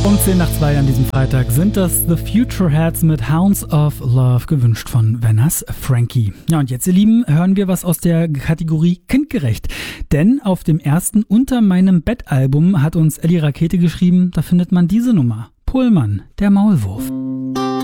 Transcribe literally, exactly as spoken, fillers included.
Um zehn nach zwei an diesem Freitag sind das The Futureheads mit Hounds of Love, gewünscht von Venners Frankie. Ja, und jetzt, ihr Lieben, hören wir was aus der Kategorie kindgerecht. Denn auf dem ersten Unter meinem Bett-Album hat uns Ellie Rakete geschrieben, da findet man diese Nummer. Pohlmann, der Maulwurf.